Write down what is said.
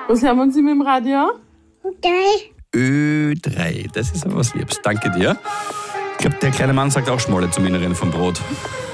Was hören wir uns immer im Radio? Ö3. Das ist aber was Liebes. Danke dir. Ich glaube, der kleine Mann sagt auch Schmolle zum Inneren vom Brot.